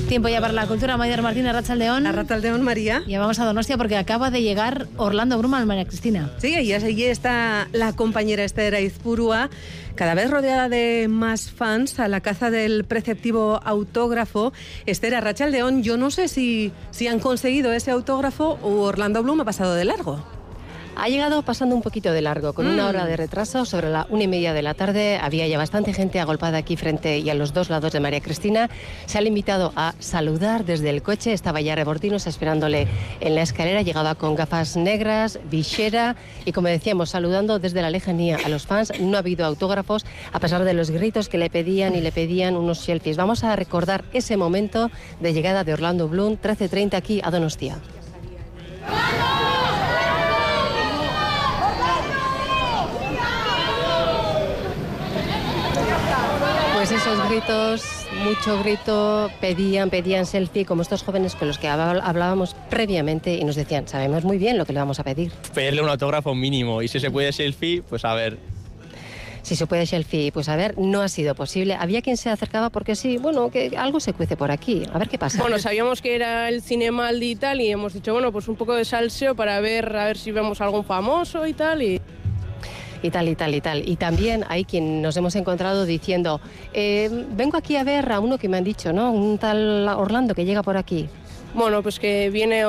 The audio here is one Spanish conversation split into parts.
Tiempo ya para la cultura. Maider Martínez, Arratsaldeón. Arratsaldeón, María. Y vamos a Donostia porque acaba de llegar Orlando Bloom al María Cristina. Sí, allí está la compañera Esther Aizpurua, cada vez rodeada de más fans, a la caza del preceptivo autógrafo. Esther, Arratsaldeón, yo no sé si han conseguido ese autógrafo o Orlando Bloom ha pasado de largo. Ha llegado pasando un poquito de largo, con una hora de retraso. Sobre la 1:30 de la tarde había ya bastante gente agolpada aquí frente y a los dos lados de María Cristina. Se ha limitado a saludar desde el coche. Estaba ya Rebortinos esperándole en la escalera. Llegaba con gafas negras, visera y, como decíamos, saludando desde la lejanía a los fans. No ha habido autógrafos, a pesar de los gritos que le pedían unos selfies. Vamos a recordar ese momento de llegada de Orlando Bloom, 13:30 aquí a Donostia. Pues esos gritos, mucho grito, pedían selfie, como estos jóvenes con los que hablábamos previamente y nos decían, sabemos muy bien lo que le vamos a pedir. Pedirle un autógrafo mínimo y si se puede selfie, pues a ver. Si se puede selfie, pues a ver, no ha sido posible. Había quien se acercaba porque sí, bueno, que algo se cuece por aquí, a ver qué pasa. Bueno, sabíamos que era el Cinemaldi y tal y hemos dicho, bueno, pues un poco de salseo para ver, a ver si vemos algún famoso y tal y tal. Y también hay quien nos hemos encontrado diciendo, vengo aquí a ver a uno que me han dicho, ¿no? Un tal Orlando que llega por aquí. Bueno, pues que viene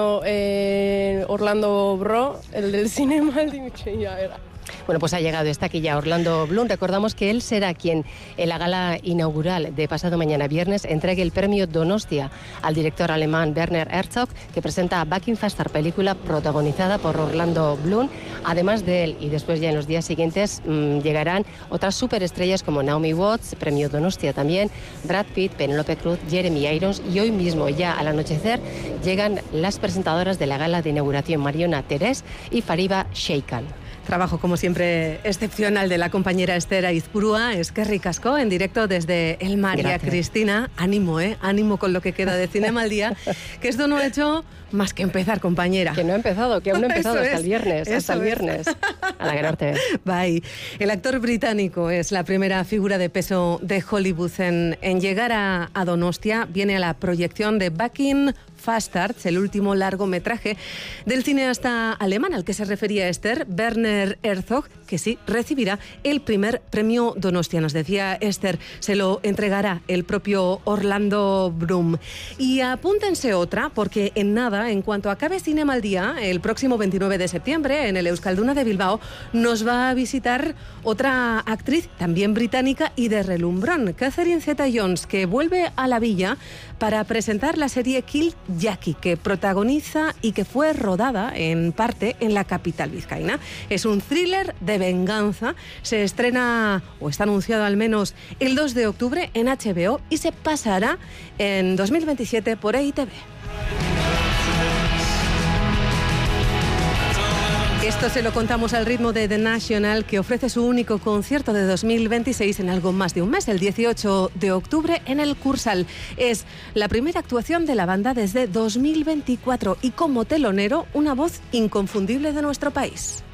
Orlando Bro, el del Cinemaldi, que ya era. Bueno, pues ha llegado, está aquí ya Orlando Bloom. Recordamos que él será quien en la gala inaugural de pasado mañana viernes entregue el premio Donostia al director alemán Werner Herzog, que presenta Back Faster, película protagonizada por Orlando Bloom. Además de él, y después ya en los días siguientes llegarán otras superestrellas como Naomi Watts, premio Donostia también, Brad Pitt, Penélope Cruz, Jeremy Irons, y hoy mismo ya al anochecer llegan las presentadoras de la gala de inauguración, Mariona Terés y Fariba Sheikhan. Trabajo, como siempre, excepcional de la compañera Esther Aizpurua. Eskerrik asko, en directo desde el María Cristina. Ánimo, ánimo con lo que queda de Cinemaldi, que esto no ha hecho más que empezar, compañera. Que no ha empezado, que aún no ha empezado hasta el viernes. Hasta el viernes. A la ganarte. Bye. El actor británico es la primera figura de peso de Hollywood en llegar a Donostia. Viene a la proyección de Back Faster, el último largometraje del cineasta alemán al que se refería Esther, Werner Herzog, que sí recibirá el primer premio Donostia. Nos decía Esther, se lo entregará el propio Orlando Bloom. Y apúntense otra, porque en nada, en cuanto acabe Cinemaldi, el próximo 29 de septiembre, en el Euskalduna de Bilbao, nos va a visitar otra actriz, también británica y de relumbrón, Catherine Zeta-Jones, que vuelve a la villa para presentar la serie Kill Jackie, que protagoniza y que fue rodada en parte en la capital vizcaína. Es un thriller de venganza. Se estrena, o está anunciado al menos, el 2 de octubre en HBO y se pasará en 2027 por EITV. Esto se lo contamos al ritmo de The National, que ofrece su único concierto de 2026 en algo más de un mes, el 18 de octubre en el Kursaal. Es la primera actuación de la banda desde 2024 y como telonero una voz inconfundible de nuestro país.